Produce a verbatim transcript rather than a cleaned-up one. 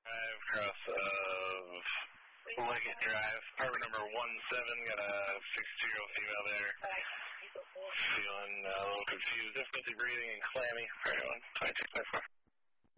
Drive, across uh, Leggett Drive, apartment number one seven, got a sixty-two-year-old female there. Feeling uh, a little confused, difficulty breathing and clammy. Right on, twenty-two, twenty-four.